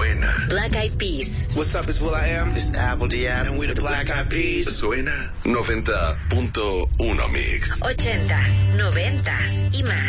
Suena. Black Eyed Peas. What's up, it's will.i.am. It's Apple D.Ab. And we the Black Eyed Peas. Suena 90.1 Mix. 80s, 90s y más.